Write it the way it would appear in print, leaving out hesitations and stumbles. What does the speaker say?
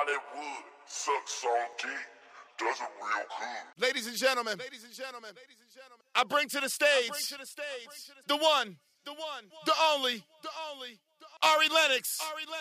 Hollywood, sucks on dick, does it real good. Ladies and gentlemen, I bring to the stage the one, the only, Ari Lennox.